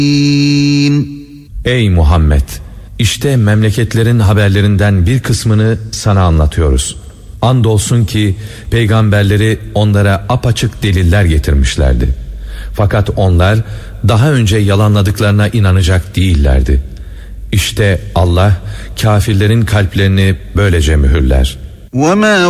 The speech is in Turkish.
Ey Muhammed! İşte memleketlerin haberlerinden bir kısmını sana anlatıyoruz. Andolsun ki peygamberleri onlara apaçık deliller getirmişlerdi. Fakat onlar daha önce yalanladıklarına inanacak değillerdi. İşte Allah kafirlerin kalplerini böylece mühürler. وَمَا